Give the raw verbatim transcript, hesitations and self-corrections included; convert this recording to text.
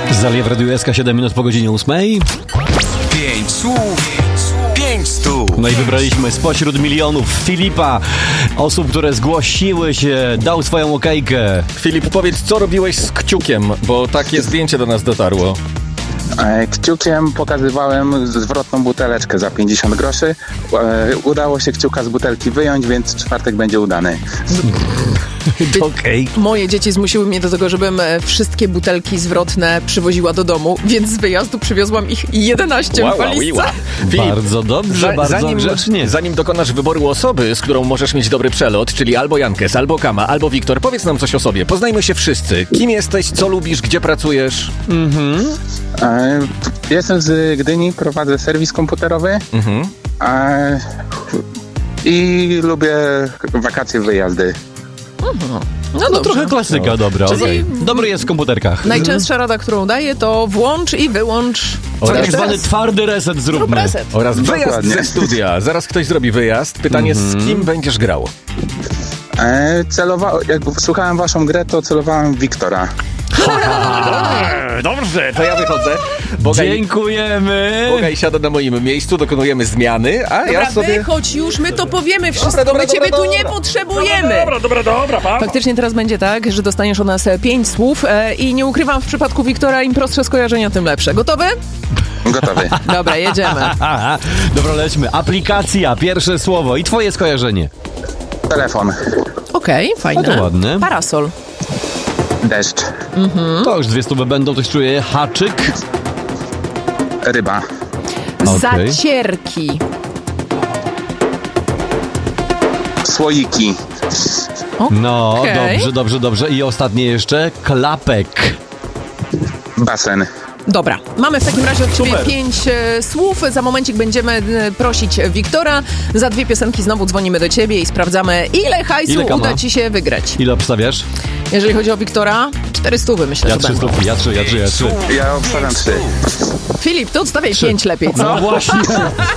Zalew Radio S K, siedem minut po godzinie ósmej. Pięć słów, pięć stów. No i wybraliśmy spośród milionów Filipa, osób, które zgłosiły się, dał swoją okejkę. Filip, powiedz, co robiłeś z kciukiem, bo takie zdjęcie do nas dotarło. Kciukiem pokazywałem zwrotną buteleczkę za pięćdziesiąt groszy. Udało się kciuka z butelki wyjąć, więc czwartek będzie udany. Okej. Moje dzieci zmusiły mnie do tego, żebym wszystkie butelki zwrotne przywoziła do domu, więc z wyjazdu przywiozłam ich jedenaście Wow, w walizce. Filip, Bardzo dobrze, za, bardzo zanim, grzecznie. zanim dokonasz wyboru osoby, z którą możesz mieć dobry przelot, czyli albo Jankes, albo Kama, albo Wiktor, powiedz nam coś o sobie. Poznajmy się wszyscy. Kim jesteś, co lubisz, gdzie pracujesz? Mhm. E, Jestem z Gdyni, prowadzę serwis komputerowy. Mhm. E, I lubię wakacje, wyjazdy. No, No dobrze. trochę klasyka, dobra, Czyli- okej. Dobry jest w komputerkach. Najczęstsza rada, którą daję, to włącz i wyłącz. Tak Jeszcze zwany raz. twardy reset Zrób zróbmy. reset. Oraz wyjazd Dokładnie. ze studia. Zaraz ktoś zrobi wyjazd. Pytanie, z kim będziesz grał? E, celowa- jak słuchałem waszą grę, to celowałem w Wiktora. Dobrze, to ja wychodzę. Bogaj, Dziękujemy. Bogaj siada na moim miejscu, dokonujemy zmiany, a Dobra, ja sobie... wychodź już, my to powiemy wszystko, Dobra, dobra, my ciebie dobra, tu nie dobra. potrzebujemy. Dobra, dobra, dobra, pa. Faktycznie teraz będzie tak, że dostaniesz od nas e, pięć słów e, i nie ukrywam, w przypadku Wiktora im prostsze skojarzenia, tym lepsze. Gotowy? Gotowy. Dobra, jedziemy. Aha, dobra, lećmy. Aplikacja, pierwsze słowo i twoje skojarzenie. Telefon. Okej, fajne. A to ładne. Parasol. Deszcz. To już dwie stówy będą, ktoś czuje. Haczyk. Ryba. Okej. Zacierki. Słoiki. No, Okej. dobrze, dobrze, dobrze. I ostatnie jeszcze. Klapek. Basen. Dobra, mamy w takim razie od ciebie Super. pięć e, słów. Za momencik będziemy e, prosić Wiktora. Za dwie piosenki znowu dzwonimy do ciebie i sprawdzamy, ile hajsu Ile kama? uda ci się wygrać. Ile obstawiasz? Jeżeli chodzi o Wiktora, cztery stówy myślę, Ja że trzy będą. stówy, ja trzy, ja trzy, ja trzy. Ja obstawiam trzy. Filip, to odstawiaj pięć lepiej, co? No właśnie.